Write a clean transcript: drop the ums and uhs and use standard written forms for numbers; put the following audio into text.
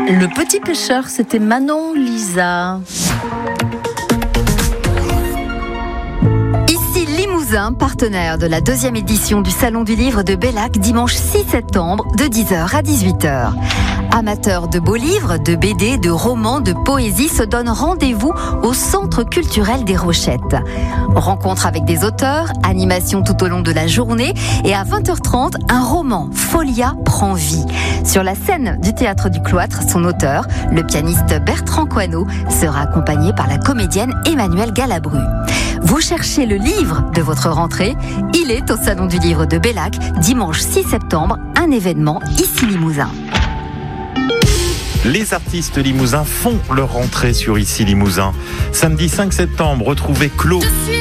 Le petit pêcheur, c'était Manon Lisa. Ici Limousin, partenaire de la 2e édition du Salon du Livre de Bellac, dimanche 6 septembre, de 10h à 18h. Amateurs de beaux livres, de BD, de romans, de poésie se donnent rendez-vous au Centre culturel des Rochettes. Rencontre avec des auteurs, animation tout au long de la journée et à 20h30, un roman, Folia, prend vie. Sur la scène du Théâtre du Cloître, son auteur, le pianiste Bertrand Coineau, sera accompagné par la comédienne Emmanuelle Galabru. Vous cherchez le livre de votre rentrée? Il est au Salon du Livre de Bellac, dimanche 6 septembre, un événement ici Limousin. Les artistes limousins font leur rentrée sur Ici Limousin. Samedi 5 septembre, retrouvez Claude.